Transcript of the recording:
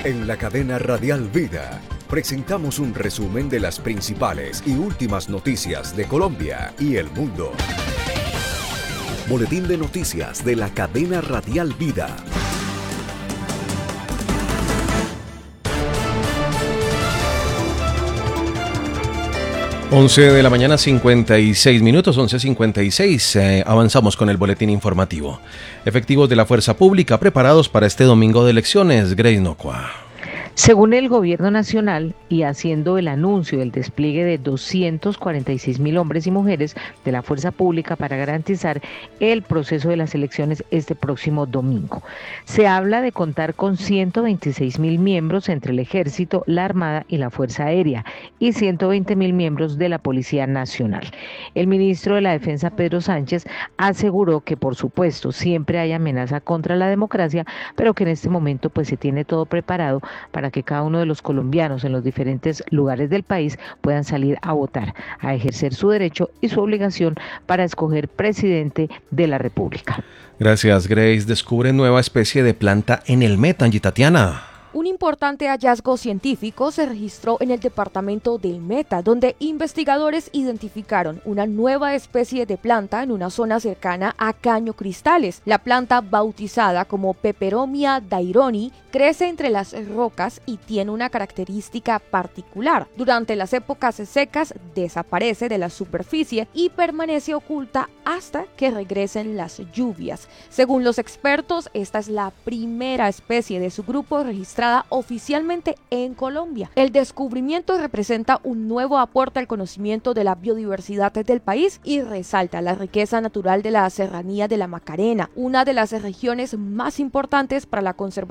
En la cadena Radial Vida presentamos un resumen de las principales y últimas noticias de Colombia y el mundo. Boletín de noticias de la cadena Radial Vida. Once de la mañana, 56 minutos, 11:56. Avanzamos con el boletín informativo. Efectivos de la Fuerza Pública preparados para este domingo de elecciones. Grace Nocua. Según el Gobierno Nacional, y haciendo el anuncio del despliegue de 246.000 hombres y mujeres de la Fuerza Pública para garantizar el proceso de las elecciones este próximo domingo. Se habla de contar con 126.000 miembros entre el Ejército, la Armada y la Fuerza Aérea, y 120.000 miembros de la Policía Nacional. El ministro de la Defensa, Pedro Sánchez, aseguró que, por supuesto, siempre hay amenaza contra la democracia, pero que en este momento pues se tiene todo preparado para que cada uno de los colombianos en los diferentes lugares del país puedan salir a votar, a ejercer su derecho y su obligación para escoger presidente de la República. Gracias, Grace. Descubre nueva especie de planta en el Meta, Angie Tatiana. Un importante hallazgo científico se registró en el departamento del Meta, donde investigadores identificaron una nueva especie de planta en una zona cercana a Caño Cristales. La planta, bautizada como Peperomia daironi, crece entre las rocas y tiene una característica particular. Durante las épocas secas desaparece de la superficie y permanece oculta hasta que regresen las lluvias. Según los expertos, esta es la primera especie de su grupo registrada oficialmente en Colombia. El descubrimiento representa un nuevo aporte al conocimiento de la biodiversidad del país y resalta la riqueza natural de la Serranía de la Macarena, una de las regiones más importantes para la conservación